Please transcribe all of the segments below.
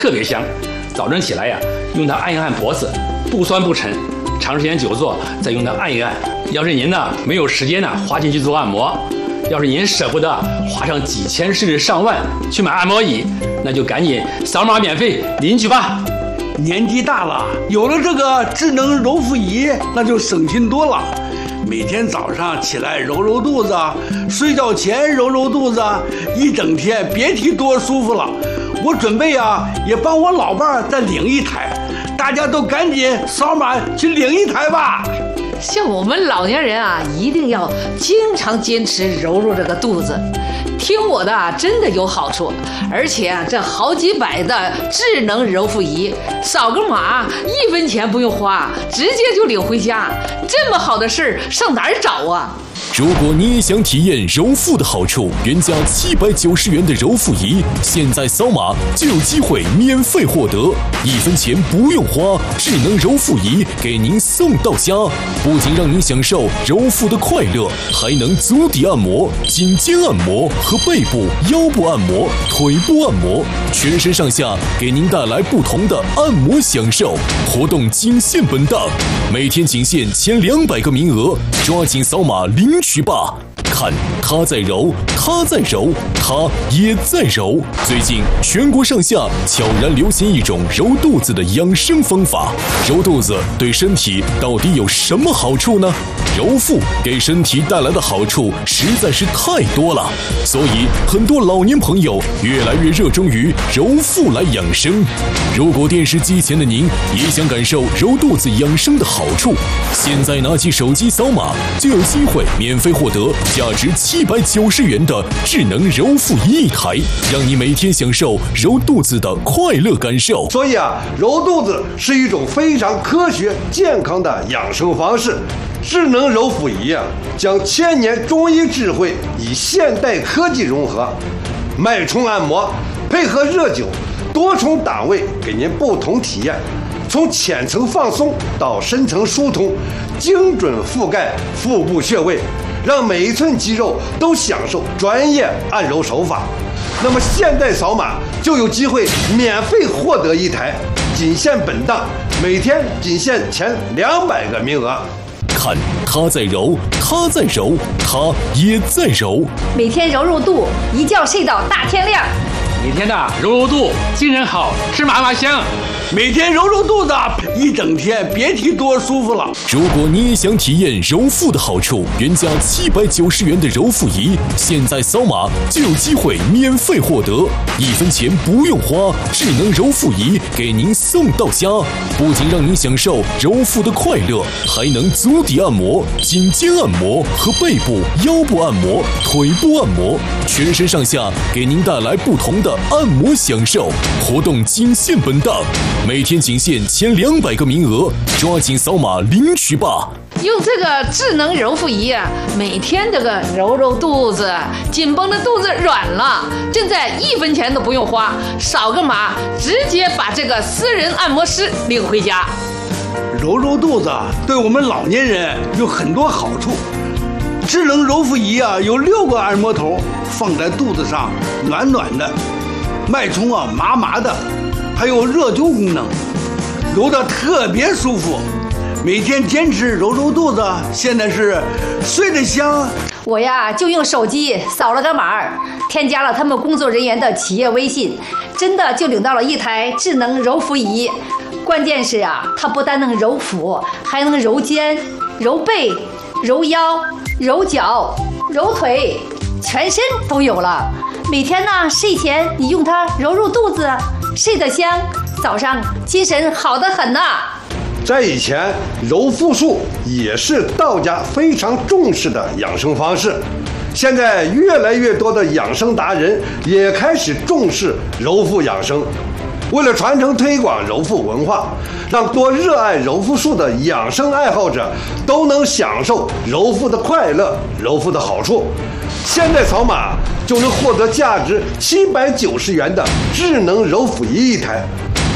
特别香。早晨起来呀，用它按一按脖子，不酸不沉。长时间久坐，再用它按一按。要是您呢没有时间呢花钱去做按摩，要是您舍不得花上几千甚至上万去买按摩椅，那就赶紧扫码免费领取吧。 年纪大了，有了这个智能揉腹仪，那就省心多了。每天早上起来揉揉肚子，睡觉前揉揉肚子，一整天别提多舒服了。我准备也帮我老伴儿再领一台，大家都赶紧扫码去领一台吧。 像我们老年人一定要经常坚持揉揉这个肚子。听我的，真的有好处，而且这好几百的智能揉腹仪，扫个码1分钱不用花，直接就领回家。这么好的事上哪儿找啊？ 如果你也想体验揉腹的好处，原价790元的揉腹仪，现在扫码就有机会免费获得，1分钱不用花，智能揉腹仪给您送到家。不仅让您享受揉腹的快乐，还能足底按摩、颈肩按摩和背部、腰部按摩、腿部按摩，全身上下给您带来不同的按摩享受。活动仅限本档，每天仅限前200个名额，抓紧扫码领取吧！看他在揉，他在揉，他也在揉。最近全国上下悄然流行一种揉肚子的养生方法。揉肚子对身体到底有什么好处呢？揉腹给身体带来的好处实在是太多了，所以很多老年朋友越来越热衷于揉腹来养生。如果电视机前的您也想感受揉肚子养生的好处，现在拿起手机扫码就有机会免费获得价值790元的智能揉腹仪一台，让你每天享受揉肚子的快乐感受。 所以揉肚子是一种非常科学健康的养生方式。智能揉腹仪将1000年中医智慧与现代科技融合，脉冲按摩配合热灸，多重档位给您不同体验，从浅层放松到深层疏通，精准覆盖腹部穴位，让每一寸肌肉都享受专业按揉手法。那么现在扫码就有机会免费获得一台，仅限本档，每天仅限前200个名额。 看他在揉，他在揉，他也在揉。 每天揉揉肚，一觉睡到大天亮。 每天揉揉肚，精神好，吃嘛嘛香。 每天揉揉肚子，一整天别提多舒服了。 如果你也想体验揉腹的好处，原价790元的揉腹仪，现在扫码就有机会免费获得，1分钱不用花，智能揉腹仪给您送到家。不仅让您享受揉腹的快乐，还能足底按摩、颈肩按摩和背部、腰部按摩、腿部按摩，全身上下给您带来不同的按摩享受。活动仅限本档，每天仅限前200个名额，抓紧扫码领取吧！ 用这个智能揉腹仪每天这个揉揉肚子，紧绷的肚子软了，现在1分钱都不用花，扫个码直接把这个私人按摩师领回家。 揉揉肚子对我们老年人有很多好处。智能揉腹仪有6个按摩头，放在肚子上，暖暖的，脉冲麻麻的，还有热灸功能，揉得特别舒服。每天坚持揉揉肚子，现在是睡得香。 我就用手机扫了个码，添加了他们工作人员的企业微信，真的就领到了一台智能揉腹仪。关键是它不但能揉腹，还能揉肩、揉背、揉腰、揉脚、揉腿，全身都有了。每天睡前你用它揉揉肚子，睡得香，早上精神好得很呐。 在以前，揉腹术也是道家非常重视的养生方式。现在越来越多的养生达人也开始重视揉腹养生。为了传承推广揉腹文化，让多热爱揉腹术的养生爱好者都能享受揉腹的快乐、揉腹的好处，现在扫码就能获得价值790元的智能揉腹仪一台。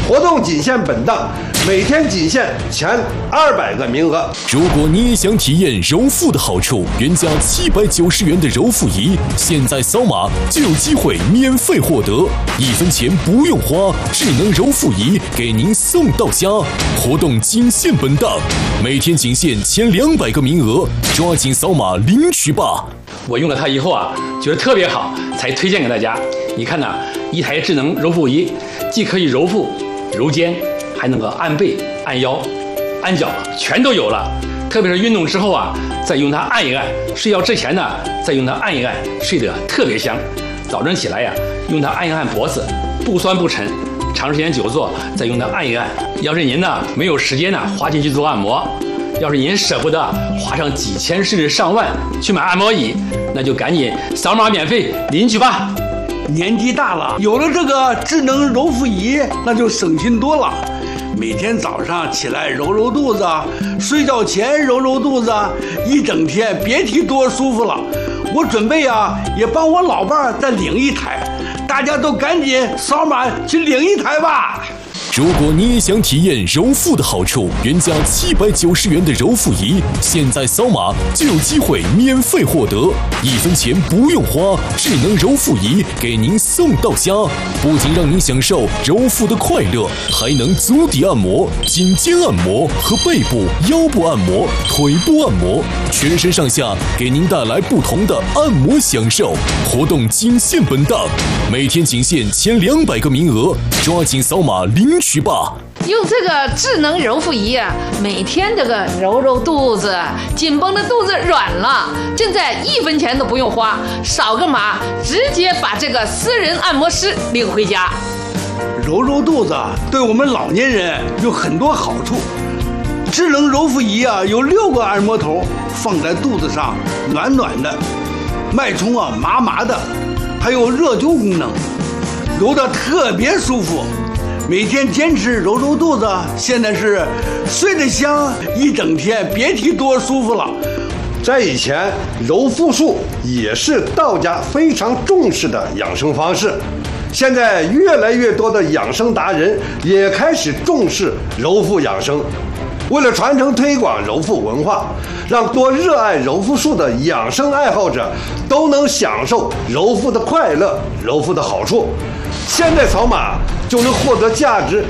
活动仅限本档，每天仅限前200个名额。 如果你也想体验柔肤的好处，原价790元的柔肤仪，现在扫码就有机会免费获得，1分钱不用花，智能柔肤仪给您送到家。活动仅限本档，每天仅限前200个名额，抓紧扫码领取吧！ 我用了它以后啊，觉得特别好，才推荐给大家。你看呐，一台智能柔肤仪，既可以揉腹、揉肩，还能够按背、按腰、按脚，全都有了。特别是运动之后啊，再用它按一按；睡觉之前呢，再用它按一按，睡得特别香。早晨起来呀，用它按一按脖子，不酸不沉。长时间久坐，再用它按一按。要是您呢没有时间呢花钱去做按摩，要是您舍不得花上几千甚至上万去买按摩椅，那就赶紧扫码免费领取吧。 年纪大了，有了这个智能揉腹仪，那就省心多了。每天早上起来揉揉肚子，睡觉前揉揉肚子，一整天别提多舒服了。我准备啊，也帮我老伴儿再领一台，大家都赶紧扫码去领一台吧。 如果你也想体验柔肤的好处，原价790元的柔肤仪，现在扫码就有机会免费获得，1分钱不用花，智能柔肤仪给您送到家。不仅让您享受柔肤的快乐，还能足底按摩、颈肩按摩和背部、腰部按摩、腿部按摩，全身上下给您带来不同的按摩享受。活动仅限本档，每天仅限前200个名额，抓紧扫码领取吧。 用这个智能揉腹仪啊，每天这个揉揉肚子，紧绷的肚子软了，现在1分钱都不用花，扫个码，直接把这个私人按摩师领回家。 揉揉肚子对我们老年人有很多好处。智能揉腹仪啊，有6个按摩头放在肚子上，暖暖的，脉冲啊麻麻的，还有热灸功能，揉得特别舒服。每天坚持揉揉肚子，现在是睡得香，一整天别提多舒服了。 在以前，揉腹术也是道家非常重视的养生方式。现在越来越多的养生达人也开始重视揉腹养生。为了传承推广揉腹文化，让多热爱揉腹术的养生爱好者都能享受揉腹的快乐、揉腹的好处，现在扫码就能获得价值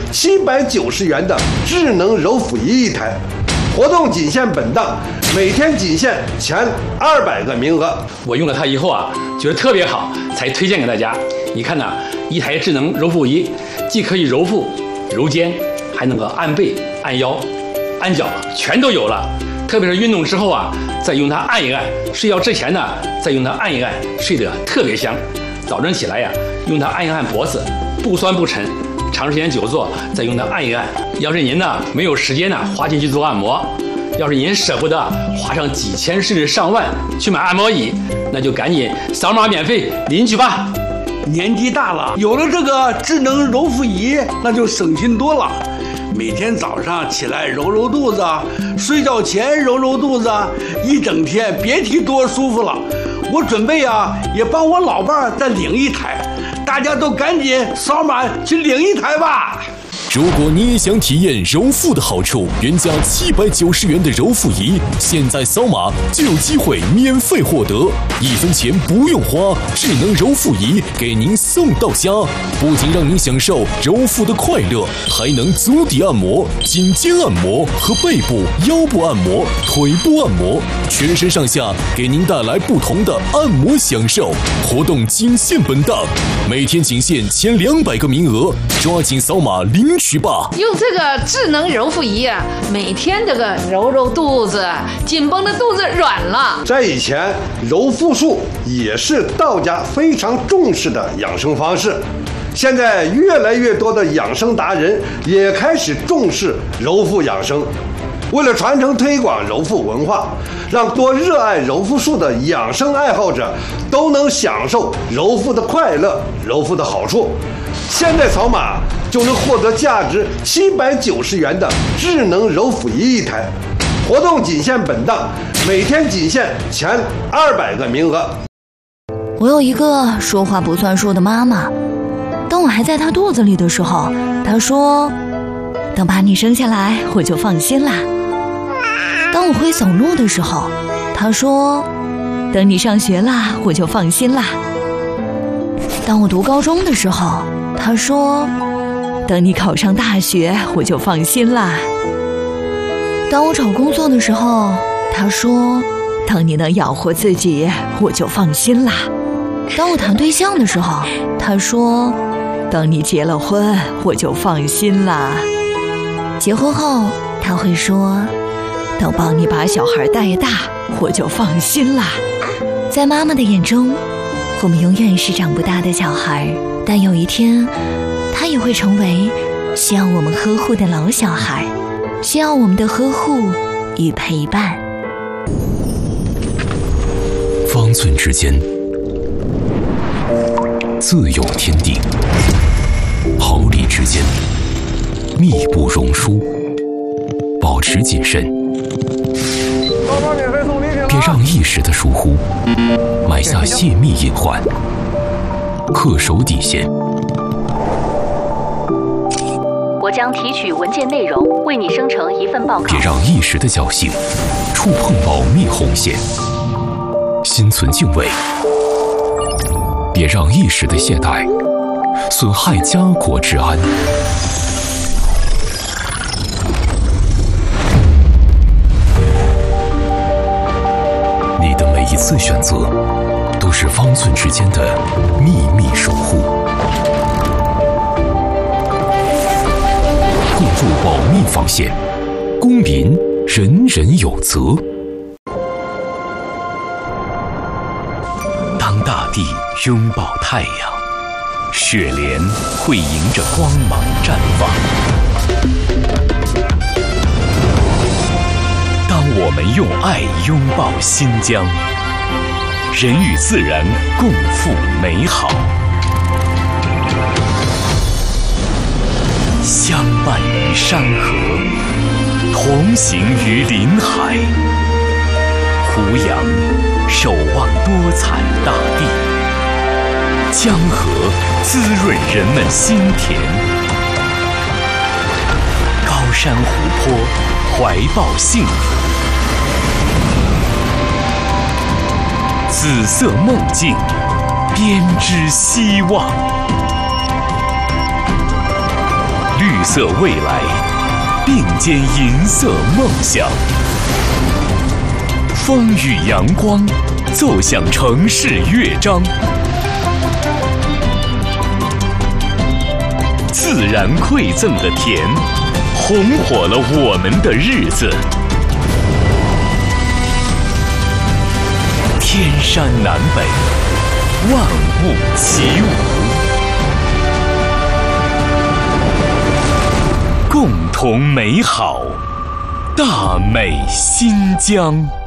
790元的智能揉腹仪一台。活动仅限本档，每天仅限前200个名额。 我用了它以后啊，觉得特别好，才推荐给大家。你看呐，一台智能揉腹仪，既可以揉腹、揉肩，还能够按背、按腰、按脚，全都有了。特别是运动之后啊，再用它按一按；睡觉之前呢，再用它按一按，睡得特别香。早晨起来呀，用它按一按脖子，不酸不沉。长时间久坐，再用它按一按。要是您呢没有时间呢花钱去做按摩，要是您舍不得花上几千甚至上万去买按摩椅，那就赶紧扫码免费领取吧。 年纪大了，有了这个智能揉腹仪，那就省心多了。每天早上起来揉揉肚子，睡觉前揉揉肚子，一整天别提多舒服了。我准备啊，也帮我老伴儿再领一台，大家都赶紧扫码去领一台吧。 如果你也想体验揉腹的好处，原价790元的揉腹仪，现在扫码就有机会免费获得，1分钱不用花，智能揉腹仪给您送到家。不仅让您享受揉腹的快乐，还能足底按摩、颈肩按摩和背部、腰部按摩、腿部按摩，全身上下给您带来不同的按摩享受。活动仅限本档，每天仅限前200个名额，抓紧扫码领取吧。 用这个智能揉腹仪啊，每天这个揉揉肚子，紧绷的肚子软了。 在以前，揉腹术也是道家非常重视的养生方式。现在越来越多的养生达人也开始重视揉腹养生。为了传承推广揉腹文化，让多热爱揉腹术的养生爱好者都能享受揉腹的快乐、揉腹的好处，现在扫码就能获得价值790元的智能揉腹仪一台。活动仅限本档，每天仅限前200个名额。 我有一个说话不算数的妈妈，当我还在他肚子里的时候，他说：“等把你生下来，我就放心啦。”当我会走路的时候，他说：“等你上学啦，我就放心啦。”当我读高中的时候，他说：“等你考上大学，我就放心啦。”当我找工作的时候，他说：“等你能养活自己，我就放心啦。”当我谈对象的时候，他说：“等你结了婚，我就放心啦。”结婚后，他会说：“等帮你把小孩带大，我就放心啦。”在妈妈的眼中，我们永远是长不大的小孩，但有一天，他也会成为需要我们呵护的老小孩，需要我们的呵护与陪伴。 方寸之间，自有天地；毫厘之间，密不容疏。保持谨慎，别让一时的疏忽埋下泄密隐患。恪守底线。 我将提取文件内容，为你生成一份报告。 别让一时的侥幸触碰保密红线。心存敬畏，别让一时的懈怠损害家国治安。你的每一次选择，都是方寸之间的秘密守护。共筑保密防线，公民人人有责。当大地拥抱太阳，雪莲会迎着光芒绽放。当我们用爱拥抱新疆，人与自然共赴美好，相伴于山河，同行于林海，胡杨守望多彩大地，江河滋润人们心田，高山湖泊怀抱幸福，紫色梦境编织希望，绿色未来并肩银色梦想。风雨阳光奏响城市乐章，自然馈赠的甜红火了我们的日子。天山南北，万物齐舞，共同美好大美新疆。